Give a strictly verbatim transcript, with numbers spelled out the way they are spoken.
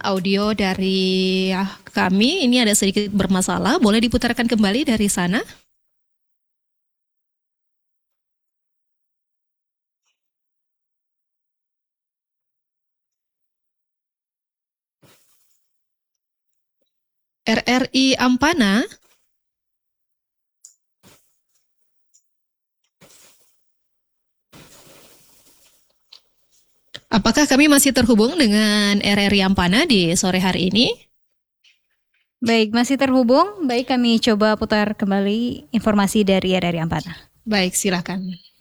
audio dari kami ini ada sedikit bermasalah. Boleh diputarkan kembali dari sana? R R I Ampana. Apakah kami masih terhubung dengan R R I Ampana di sore hari ini? Baik, masih terhubung. Baik, kami coba putar kembali informasi dari R R I Ampana. Baik, silakan.